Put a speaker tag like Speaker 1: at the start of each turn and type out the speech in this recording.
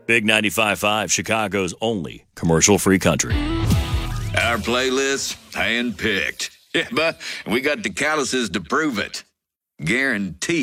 Speaker 1: Big 95.5, Chicago's only commercial-free country.
Speaker 2: Our playlist, hand-picked. Yeah, but we got the calluses to prove it. Guaranteed.